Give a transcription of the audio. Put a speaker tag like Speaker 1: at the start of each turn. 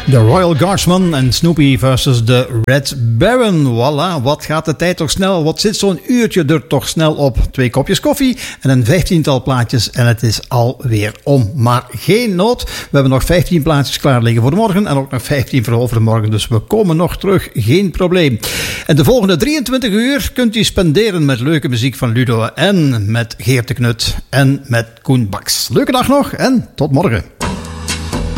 Speaker 1: De Royal Guardsman en Snoopy versus de Red Baron. Voilà, wat gaat de tijd toch snel? Wat zit zo'n uurtje er toch snel op? 2 kopjes koffie en een 15-tal plaatjes en het is alweer om. Maar geen nood, we hebben nog 15 plaatjes klaar liggen voor de morgen en ook nog 15 voor overmorgen. Dus we komen nog terug, geen probleem. En de volgende 23 uur kunt u spenderen met leuke muziek van Ludo en met Geert de Knut en met Koen Baks. Leuke dag nog en tot morgen.